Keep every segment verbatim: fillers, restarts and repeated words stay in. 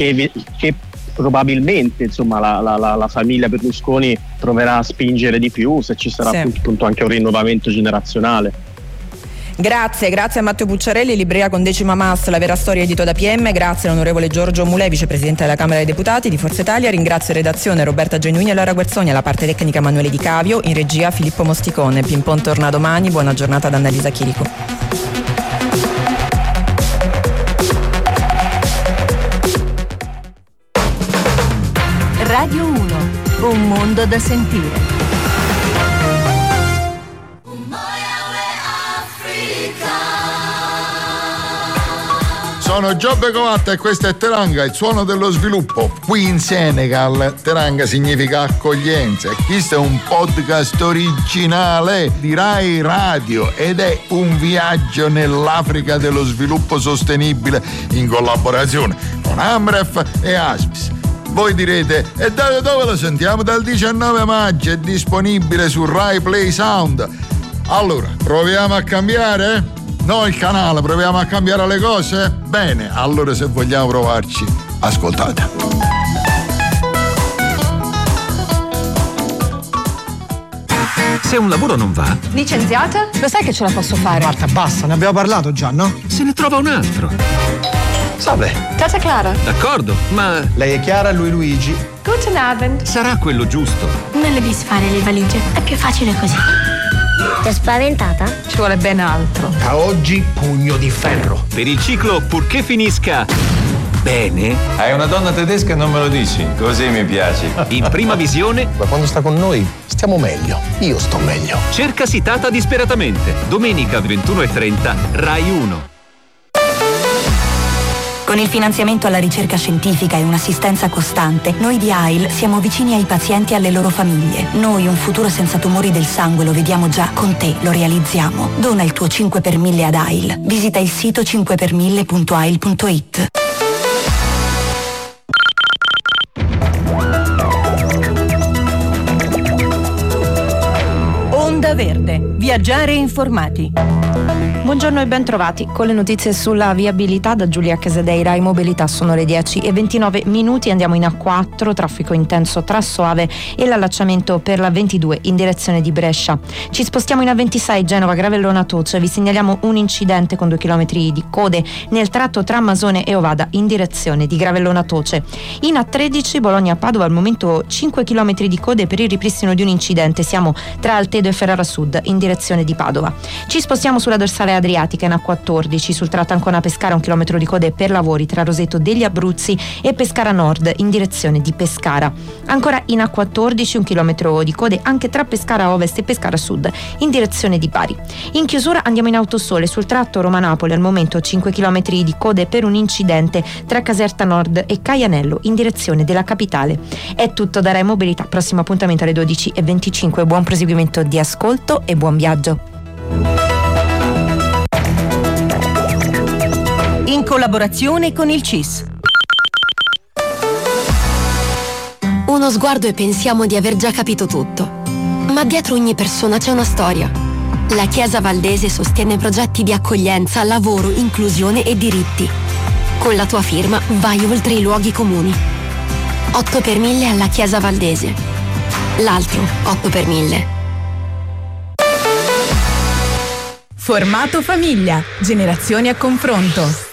che, che probabilmente insomma la, la, la, la famiglia Berlusconi troverà a spingere di più se ci sarà sì. appunto anche un rinnovamento generazionale. Grazie, grazie a Matteo Pucciarelli, Libreria con Decima Mas, la vera storia edito da P M, grazie all'onorevole Giorgio Mulè, vicepresidente della Camera dei Deputati di Forza Italia, ringrazio redazione Roberta Genuini e Laura Guerzoni, alla parte tecnica Emanuele Di Cavio, in regia Filippo Mosticone. Pimpon torna domani, buona giornata da Annalisa Chirico. Radio uno, un mondo da sentire. Sono Giobbe Covatta e questo è Teranga, il suono dello sviluppo. Qui in Senegal Teranga significa accoglienza e questo è un podcast originale di Rai Radio ed è un viaggio nell'Africa dello sviluppo sostenibile in collaborazione con Amref e Aspis. Voi direte, e da dove lo sentiamo? Dal diciannove maggio è disponibile su Rai Play Sound. Allora, proviamo a cambiare? No, il canale, proviamo a cambiare le cose? Bene, allora se vogliamo provarci, ascoltate. Se un lavoro non va... Licenziata? Lo sai che ce la posso fare? Marta, basta, ne abbiamo parlato già, no? Se ne trova un altro. Salve. Tata Clara. D'accordo, ma... Lei è Chiara, lui Luigi. Guten Abend. Sarà quello giusto. Non le disfare le valigie, è più facile così. Ti è spaventata? Ci vuole ben altro. Da oggi pugno di ferro. Per il ciclo purché finisca bene. Hai una donna tedesca e non me lo dici, così mi piaci. In prima visione. Ma quando sta con noi stiamo meglio. Io sto meglio. Cercasi Tata disperatamente. Domenica ventuno e trenta, Rai uno. Con il finanziamento alla ricerca scientifica e un'assistenza costante, noi di A I L siamo vicini ai pazienti e alle loro famiglie. Noi un futuro senza tumori del sangue lo vediamo già, con te lo realizziamo. Dona il tuo cinque per mille ad A I L. Visita il sito cinque per mille punto a i l punto i t. Onda Verde, viaggiare informati. Buongiorno e ben trovati. Con le notizie sulla viabilità da Giulia Casadeira. In mobilità sono le dieci e ventinove minuti. Andiamo in A quattro, traffico intenso tra Soave e l'allacciamento per la ventidue in direzione di Brescia. Ci spostiamo in A ventisei, Genova Gravellona Toce. Vi segnaliamo un incidente con due chilometri di code nel tratto tra Masone e Ovada in direzione di Gravellona Toce. In A tredici, Bologna Padova, al momento cinque chilometri di code per il ripristino di un incidente. Siamo tra Altedo e Ferrara Sud in direzione di Padova. Ci spostiamo sulla dorsale Adriatica in A quattordici, sul tratto Ancona Pescara un chilometro di code per lavori tra Roseto degli Abruzzi e Pescara Nord in direzione di Pescara. Ancora in A quattordici un chilometro di code anche tra Pescara Ovest e Pescara Sud in direzione di Bari. In chiusura andiamo in Autosole sul tratto Roma-Napoli, al momento cinque chilometri di code per un incidente tra Caserta Nord e Caianello in direzione della capitale. È tutto da Rai Mobilità, prossimo appuntamento alle dodici e venticinque. Buon proseguimento di ascolto e buon viaggio. In collaborazione con il C I S. Uno sguardo e pensiamo di aver già capito tutto. Ma dietro ogni persona c'è una storia. La Chiesa Valdese sostiene progetti di accoglienza, lavoro, inclusione e diritti. Con la tua firma vai oltre i luoghi comuni. otto per mille alla Chiesa Valdese. L'altro otto per mille. Formato famiglia, generazioni a confronto.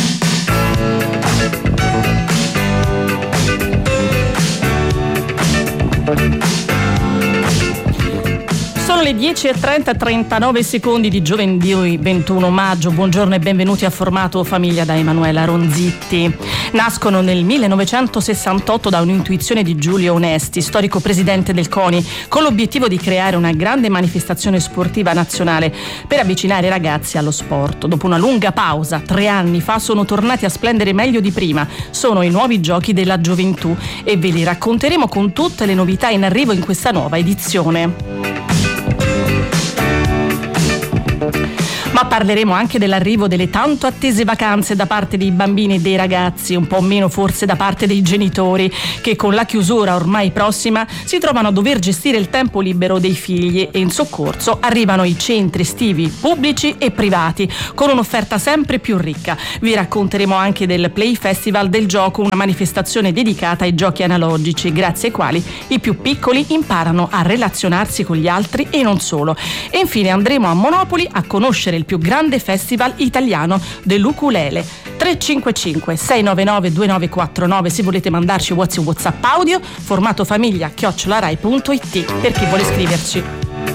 Sono le dieci e trenta, trentanove secondi di giovedì ventuno maggio. Buongiorno e benvenuti a Formato Famiglia da Emanuela Ronzitti. Nascono nel millenovecentosessantotto da un'intuizione di Giulio Onesti, storico presidente del CONI, con l'obiettivo di creare una grande manifestazione sportiva nazionale per avvicinare i ragazzi allo sport. Dopo una lunga pausa, tre anni fa, sono tornati a splendere meglio di prima. Sono i nuovi giochi della gioventù e ve li racconteremo con tutte le novità in arrivo in questa nuova edizione. Ma Parleremo anche dell'arrivo delle tanto attese vacanze da parte dei bambini e dei ragazzi, un po' meno forse da parte dei genitori, che con la chiusura ormai prossima si trovano a dover gestire il tempo libero dei figli, e in soccorso arrivano i centri estivi pubblici e privati con un'offerta sempre più ricca. Vi racconteremo anche del Play Festival del Gioco, una manifestazione dedicata ai giochi analogici, grazie ai quali i più piccoli imparano a relazionarsi con gli altri e non solo. E infine andremo a Monopoli a conoscere il più grande festival italiano dell'ukulele. tre cinque cinque sei nove nove due nove quattro nove se volete mandarci WhatsApp WhatsApp audio, formato famiglia chiocciola rai punto it per chi vuole scriverci.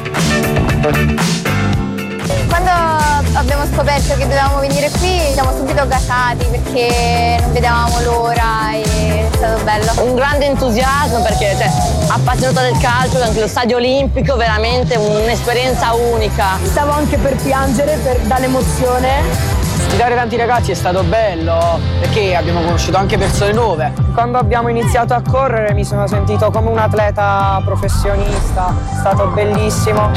Quando abbiamo scoperto che dovevamo venire qui siamo subito gasati perché non vedevamo l'ora e è stato bello. Un grande entusiasmo perché cioè, appassionato del calcio, anche lo stadio olimpico, veramente un'esperienza unica. Stavo anche per piangere per, dall'emozione. Sfidare tanti ragazzi è stato bello perché abbiamo conosciuto anche persone nuove. Quando abbiamo iniziato a correre mi sono sentito come un atleta professionista, è stato bellissimo.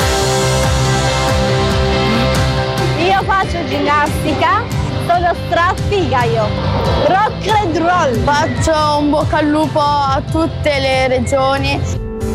Io faccio ginnastica, sono strafiga io. Rock and roll. Faccio un bocca al lupo a tutte le regioni.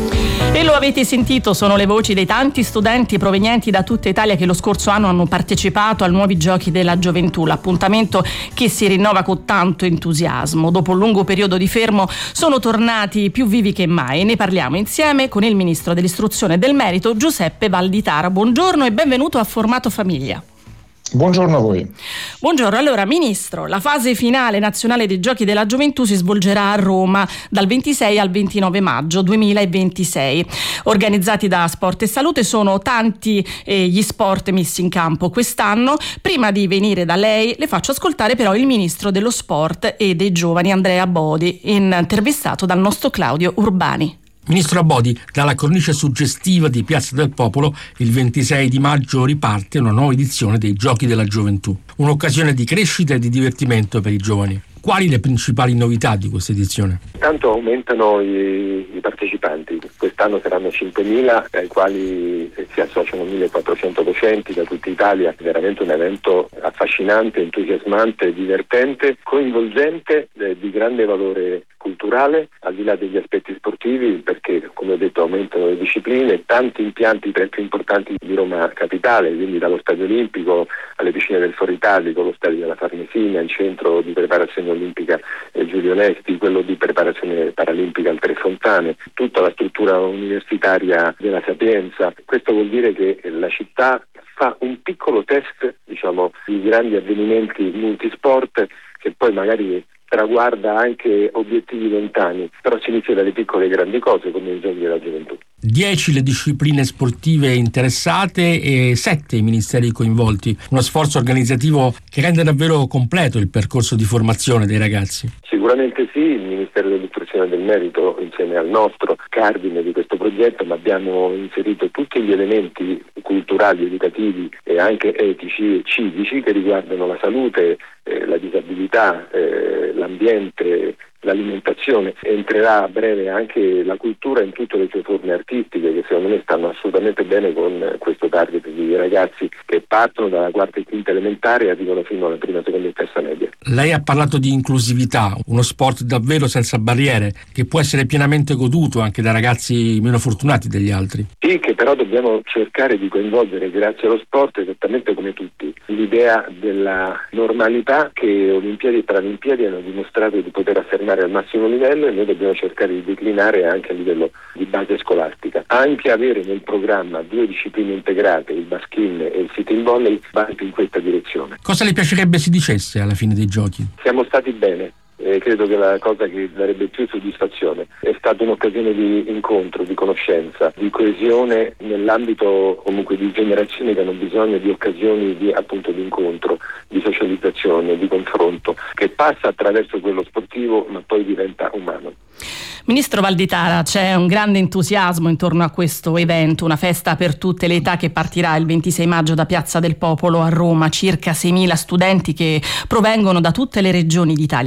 E lo avete sentito, sono le voci dei tanti studenti provenienti da tutta Italia che lo scorso anno hanno partecipato ai nuovi giochi della gioventù, l'appuntamento che si rinnova con tanto entusiasmo. Dopo un lungo periodo di fermo sono tornati più vivi che mai e ne parliamo insieme con il ministro dell'istruzione e del merito Giuseppe Valditara. Buongiorno e benvenuto a Formato Famiglia. Buongiorno a voi. Buongiorno, allora Ministro, la fase finale nazionale dei Giochi della Gioventù si svolgerà a Roma dal ventisei al ventinove maggio duemilaventisei. Organizzati da Sport e Salute, sono tanti eh, gli sport messi in campo quest'anno. Prima di venire da lei le faccio ascoltare però il Ministro dello Sport e dei Giovani Andrea Bodi, intervistato dal nostro Claudio Urbani. Ministro Bodi, dalla cornice suggestiva di Piazza del Popolo, il ventisei di maggio riparte una nuova edizione dei Giochi della Gioventù, un'occasione di crescita e di divertimento per i giovani. Quali le principali novità di questa edizione? Intanto aumentano i, i partecipanti, quest'anno saranno cinquemila, ai quali si associano millequattrocento docenti da tutta Italia. È veramente un evento affascinante, entusiasmante, divertente, coinvolgente, eh, di grande valore culturale, al di là degli aspetti sportivi, perché come ho detto aumentano le discipline, tanti impianti tra i più importanti di Roma Capitale, quindi dallo Stadio Olimpico alle piscine del Foro Italico, lo Stadio della Farnesina, il centro di preparazione olimpica eh, Giulio Onesti, quello di preparazione paralimpica al Tre Fontane, tutta la struttura universitaria della Sapienza. Questo vuol dire che la città fa un piccolo test, diciamo, di grandi avvenimenti multisport che poi magari traguarda anche obiettivi lontani, però si inizia dalle piccole e grandi cose come i Giochi della Gioventù. Dieci le discipline sportive interessate e sette i ministeri coinvolti, uno sforzo organizzativo che rende davvero completo il percorso di formazione dei ragazzi. Sicuramente sì, il Ministero dell'Istruzione e del Merito insieme al nostro cardine di questo progetto, ma abbiamo inserito tutti gli elementi culturali, educativi e anche etici e civici che riguardano la salute, eh, la disabilità, eh, l'ambiente, l'alimentazione. Entrerà a breve anche la cultura in tutte le sue forme artistiche, che secondo me stanno assolutamente bene con questo target di ragazzi che partono dalla quarta e quinta elementare e arrivano fino alla prima, seconda e terza media. Lei ha parlato di inclusività, uno sport davvero senza barriere che può essere pienamente goduto anche da ragazzi meno fortunati degli altri. Sì, che però dobbiamo cercare di coinvolgere grazie allo sport esattamente come tutti. L'idea della normalità che Olimpiadi e Paralimpiadi hanno dimostrato di poter affermare al massimo livello, e noi dobbiamo cercare di declinare anche a livello di base scolastica. Anche avere nel programma due discipline integrate, il baskin e il sitting volley, va anche in questa direzione. Cosa le piacerebbe si dicesse alla fine dei giochi? Siamo stati bene. Eh, credo che la cosa che darebbe più soddisfazione è stata un'occasione di incontro, di conoscenza, di coesione nell'ambito comunque di generazioni che hanno bisogno di occasioni di appunto di incontro, di socializzazione, di confronto, che passa attraverso quello sportivo ma poi diventa umano. Ministro Valditara, c'è un grande entusiasmo intorno a questo evento, una festa per tutte le età che partirà il ventisei maggio da Piazza del Popolo a Roma, circa seimila studenti che provengono da tutte le regioni d'Italia. Ha sentito il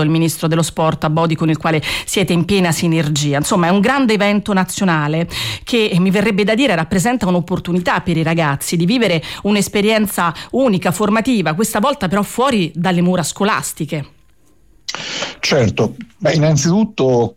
al ministro dello sport Abodi, con il quale siete in piena sinergia. Insomma, è un grande evento nazionale che, mi verrebbe da dire, rappresenta un'opportunità per i ragazzi di vivere un'esperienza unica, formativa, questa volta però fuori dalle mura scolastiche. Certo, beh, innanzitutto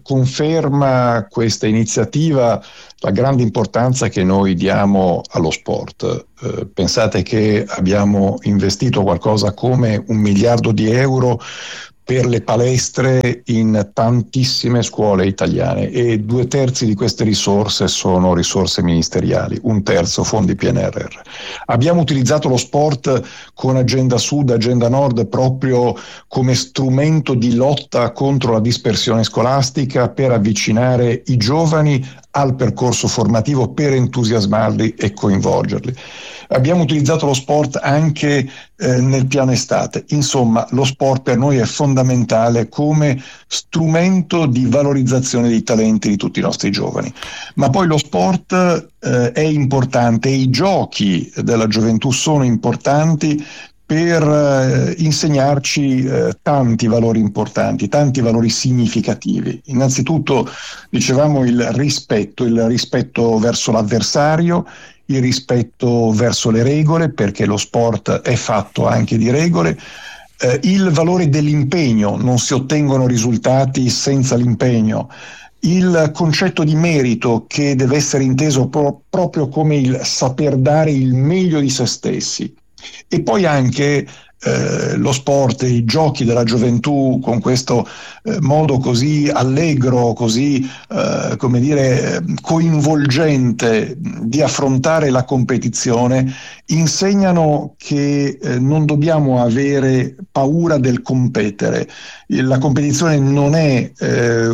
conferma questa iniziativa la grande importanza che noi diamo allo sport. Eh, pensate che abbiamo investito qualcosa come un miliardo di euro per le palestre in tantissime scuole italiane, e due terzi di queste risorse sono risorse ministeriali, un terzo fondi P N R R. Abbiamo utilizzato lo sport con Agenda Sud, Agenda Nord proprio come strumento di lotta contro la dispersione scolastica, per avvicinare i giovani al percorso formativo, per entusiasmarli e coinvolgerli. Abbiamo utilizzato lo sport anche eh, nel piano estate. Insomma, lo sport per noi è fondamentale come strumento di valorizzazione dei talenti di tutti i nostri giovani. Ma poi lo sport eh, è importante, e i giochi della gioventù sono importanti per eh, insegnarci eh, tanti valori importanti, tanti valori significativi. Innanzitutto, dicevamo, il rispetto, il rispetto verso l'avversario, il rispetto verso le regole, perché lo sport è fatto anche di regole, eh, il valore dell'impegno, non si ottengono risultati senza l'impegno, il concetto di merito, che deve essere inteso pro- proprio come il saper dare il meglio di se stessi. E poi anche eh, lo sport, i giochi della gioventù, con questo eh, modo così allegro, così eh, come dire coinvolgente di affrontare la competizione, insegnano che eh, non dobbiamo avere paura del competere. La competizione non è eh,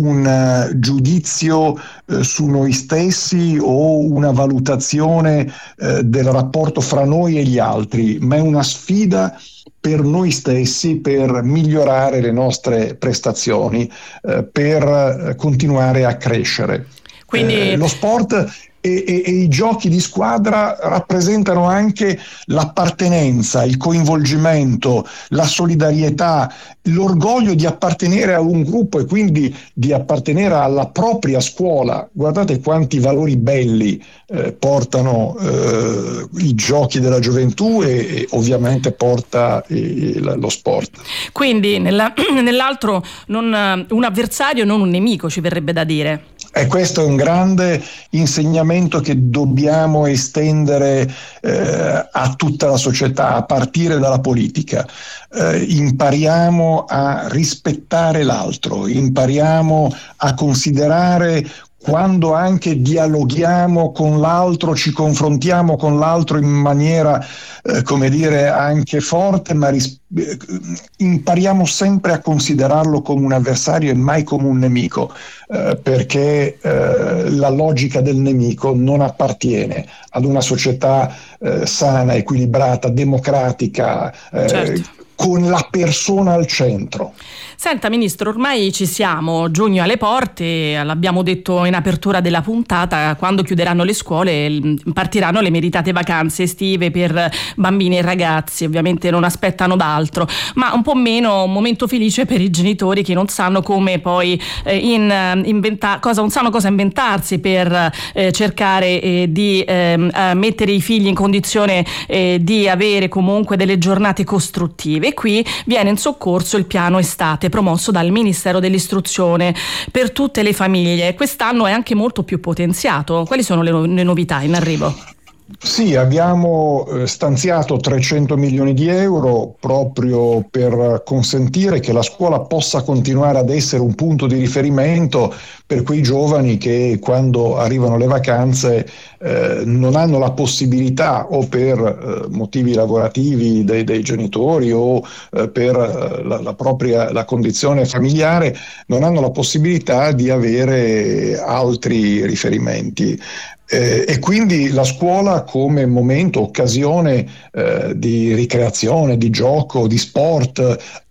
un giudizio eh, su noi stessi o una valutazione eh, del rapporto fra noi e gli altri, ma è una sfida per noi stessi, per migliorare le nostre prestazioni, eh, per continuare a crescere. Quindi eh, lo sport E, e, e i giochi di squadra rappresentano anche l'appartenenza, il coinvolgimento, la solidarietà, l'orgoglio di appartenere a un gruppo e quindi di appartenere alla propria scuola. Guardate quanti valori belli eh, portano eh, i giochi della gioventù e, e ovviamente porta eh, lo sport. Quindi nella, nell'altro non, un avversario, non un nemico, ci verrebbe da dire. E questo è un grande insegnamento che dobbiamo estendere eh, a tutta la società, a partire dalla politica. Eh, impariamo a rispettare l'altro, impariamo a considerare, quando anche dialoghiamo con l'altro, ci confrontiamo con l'altro in maniera, eh, come dire, anche forte, ma ris- eh, impariamo sempre a considerarlo come un avversario e mai come un nemico, eh, perché eh, la logica del nemico non appartiene ad una società eh, sana, equilibrata, democratica, eh, certo, con la persona al centro. Senta Ministro, ormai ci siamo, giugno alle porte, l'abbiamo detto in apertura della puntata, quando chiuderanno le scuole partiranno le meritate vacanze estive per bambini e ragazzi, ovviamente non aspettano d'altro, ma un po' meno un momento felice per i genitori che non sanno come poi eh, in, inventa- cosa, non sanno cosa inventarsi per eh, cercare eh, di eh, mettere i figli in condizione eh, di avere comunque delle giornate costruttive. E qui viene in soccorso il piano estate promosso dal Ministero dell'Istruzione per tutte le famiglie. Quest'anno è anche molto più potenziato. Quali sono le, no- le novità in arrivo? Sì, abbiamo stanziato trecento milioni di euro proprio per consentire che la scuola possa continuare ad essere un punto di riferimento per quei giovani che, quando arrivano le vacanze, eh, non hanno la possibilità, o per eh, motivi lavorativi dei, dei genitori o eh, per eh, la, la propria la condizione familiare, non hanno la possibilità di avere altri riferimenti. Eh, e quindi la scuola come momento, occasione eh, di ricreazione, di gioco, di sport,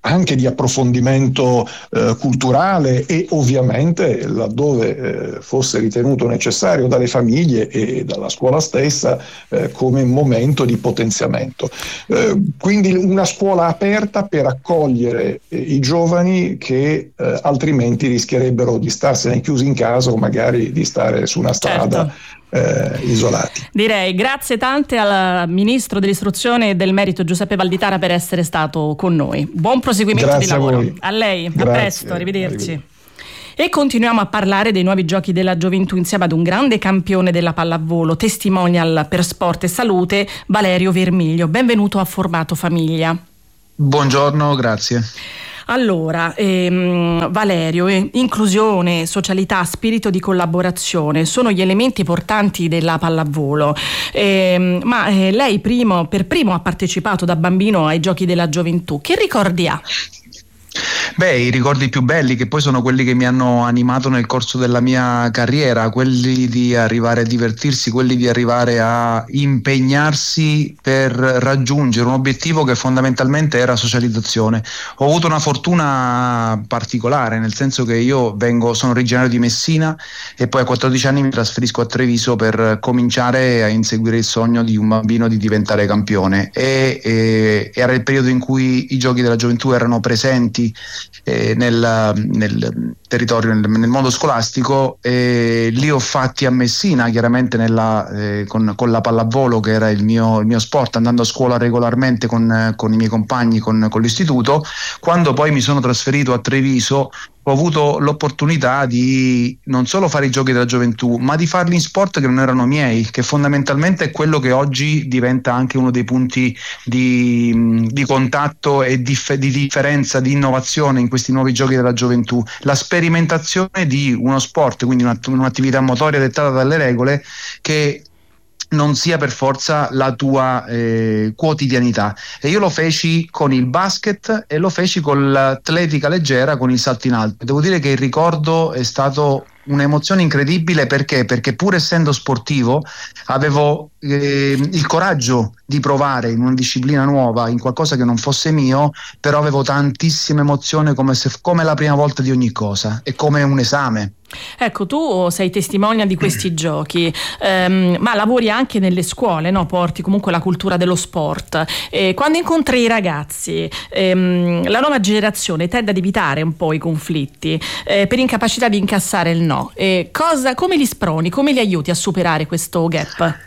anche di approfondimento eh, culturale e ovviamente laddove eh, fosse ritenuto necessario dalle famiglie e dalla scuola stessa eh, come momento di potenziamento. Eh, quindi una scuola aperta per accogliere eh, i giovani che eh, altrimenti rischierebbero di starsene chiusi in casa o magari di stare su una strada. Certo. Eh, isolati. Direi grazie tante al Ministro dell'Istruzione e del Merito Giuseppe Valditara per essere stato con noi. Buon proseguimento grazie di lavoro. A, voi. A lei, grazie. A presto, arrivederci. arrivederci. E continuiamo a parlare dei nuovi giochi della gioventù insieme ad un grande campione della pallavolo, testimonial per sport e salute, Valerio Vermiglio. Benvenuto a Formato Famiglia. Buongiorno, grazie. Allora, ehm, Valerio, eh, inclusione, socialità, spirito di collaborazione sono gli elementi portanti della pallavolo, eh, ma eh, lei primo, per primo ha partecipato da bambino ai giochi della gioventù. Che ricordi ha? Beh, i ricordi più belli, che poi sono quelli che mi hanno animato nel corso della mia carriera, quelli di arrivare a divertirsi, quelli di arrivare a impegnarsi per raggiungere un obiettivo che fondamentalmente era socializzazione. Ho avuto una fortuna particolare, nel senso che io vengo, sono originario di Messina e poi a quattordici anni mi trasferisco a Treviso per cominciare a inseguire il sogno di un bambino di diventare campione e, e era il periodo in cui i giochi della gioventù erano presenti Eh, nel, nel territorio, nel, nel mondo scolastico, e li ho fatti a Messina, chiaramente nella, eh, con, con la pallavolo, che era il mio, il mio sport, andando a scuola regolarmente con, con i miei compagni, con, con l'istituto. Quando poi mi sono trasferito a Treviso ho avuto l'opportunità di non solo fare i giochi della gioventù, ma di farli in sport che non erano miei, che fondamentalmente è quello che oggi diventa anche uno dei punti di, di contatto e di, di differenza, di innovazione in questi nuovi giochi della gioventù. La sperimentazione di uno sport, quindi un'attività motoria dettata dalle regole, che non sia per forza la tua eh, quotidianità. E io lo feci con il basket e lo feci con l'atletica leggera, con il salto in alto. Devo dire che il ricordo è stato un'emozione incredibile, perché perché pur essendo sportivo avevo eh, il coraggio di provare in una disciplina nuova, in qualcosa che non fosse mio, però avevo tantissima emozione, come se come la prima volta di ogni cosa, è come un esame. Ecco, tu sei testimonia di questi giochi, ehm, ma lavori anche nelle scuole, no? Porti comunque la cultura dello sport. E quando incontri i ragazzi, ehm, la nuova generazione tende ad evitare un po' i conflitti eh, per incapacità di incassare il no. E cosa, come li sproni, come li aiuti a superare questo gap?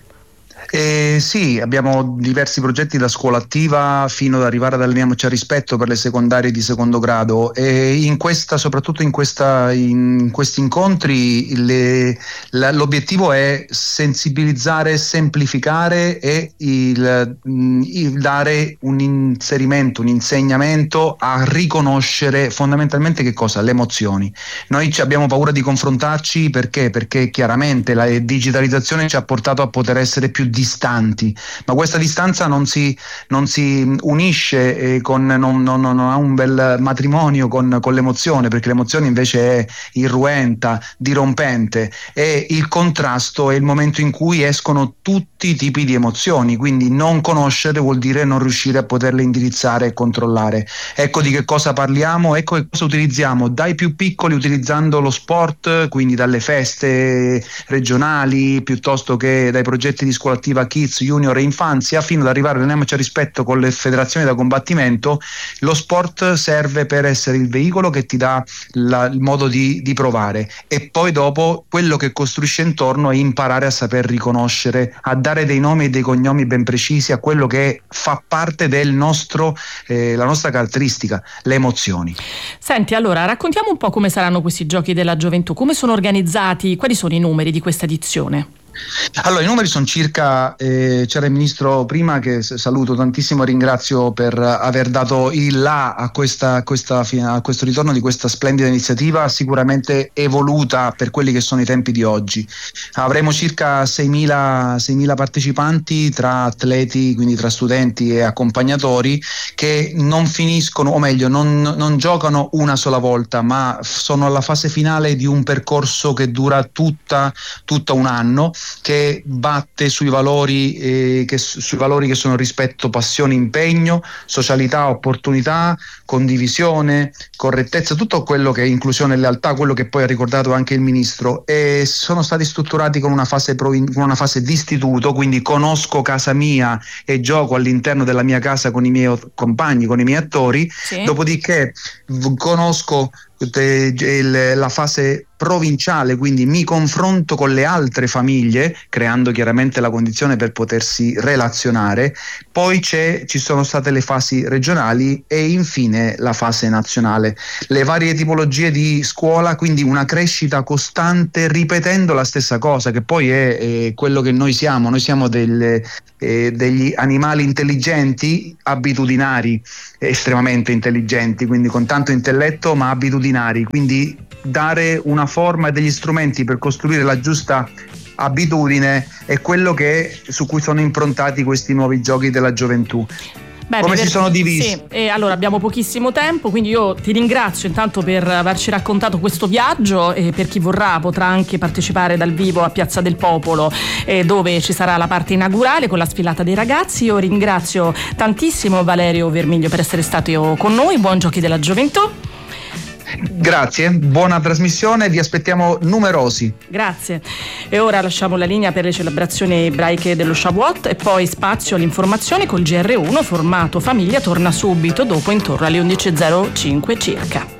Eh, sì, abbiamo diversi progetti da scuola attiva fino ad arrivare ad Alleniamoci a Rispetto per le secondarie di secondo grado, e in questa, soprattutto in, questa, in questi incontri le, la, l'obiettivo è sensibilizzare, semplificare e il, il dare un inserimento, un insegnamento a riconoscere fondamentalmente che cosa? Le emozioni. Noi ci abbiamo paura di confrontarci perché? Perché chiaramente la digitalizzazione ci ha portato a poter essere più distanti, ma questa distanza non si, non si unisce eh, con non, non, non ha un bel matrimonio con, con l'emozione, perché l'emozione invece è irruenta, dirompente, e il contrasto è il momento in cui escono tutti i tipi di emozioni, quindi non conoscere vuol dire non riuscire a poterle indirizzare e controllare. Ecco di che cosa parliamo, ecco che cosa utilizziamo dai più piccoli, utilizzando lo sport, quindi dalle feste regionali piuttosto che dai progetti di scuola attiva Kids, Junior e Infanzia, fino ad arrivare a Rispetto con le federazioni da combattimento. Lo sport serve per essere il veicolo che ti dà la, il modo di, di provare, e poi dopo quello che costruisce intorno è imparare a saper riconoscere, a dare dei nomi e dei cognomi ben precisi a quello che fa parte del nostro, eh, la nostra caratteristica, le emozioni. Senti, allora raccontiamo un po' come saranno questi giochi della gioventù, come sono organizzati, quali sono i numeri di questa edizione? Allora, i numeri sono circa, eh, c'era il ministro prima che saluto tantissimo e ringrazio per aver dato il là a, questa, a, questa, a questo ritorno di questa splendida iniziativa, sicuramente evoluta per quelli che sono i tempi di oggi. Avremo circa seimila partecipanti tra atleti, quindi tra studenti e accompagnatori, che non finiscono, o meglio non, non giocano una sola volta, ma sono alla fase finale di un percorso che dura tutta, tutta un anno. che batte sui valori, eh, che, sui valori che sono rispetto, passione, impegno, socialità, opportunità, condivisione, correttezza, tutto quello che è inclusione e lealtà, quello che poi ha ricordato anche il ministro, e sono stati strutturati con una fase, provin- con una fase di istituto, quindi conosco casa mia e gioco all'interno della mia casa con i miei compagni, con i miei attori, sì. Dopodiché v- conosco te- il- la fase provinciale, quindi mi confronto con le altre famiglie, creando chiaramente la condizione per potersi relazionare. Poi c'è, ci sono state le fasi regionali e infine la fase nazionale. Le varie tipologie di scuola, quindi una crescita costante ripetendo la stessa cosa, che poi è, è quello che noi siamo. Noi siamo delle, eh, degli animali intelligenti, abitudinari, estremamente intelligenti, quindi con tanto intelletto ma abitudinari, quindi dare una forma e degli strumenti per costruire la giusta abitudine è quello che, su cui sono improntati questi nuovi giochi della gioventù. Bene, come per... si sono divisi? Sì, e allora abbiamo pochissimo tempo, quindi io ti ringrazio intanto per averci raccontato questo viaggio, e per chi vorrà potrà anche partecipare dal vivo a Piazza del Popolo, eh, dove ci sarà la parte inaugurale con la sfilata dei ragazzi. Io ringrazio tantissimo Valerio Vermiglio per essere stato con noi. Buon Giochi della Gioventù. Grazie, buona trasmissione, vi aspettiamo numerosi. Grazie. E ora lasciamo la linea per le celebrazioni ebraiche dello Shavuot e poi spazio all'informazione col G R uno. Formato Famiglia torna subito dopo, intorno alle undici e zero cinque circa.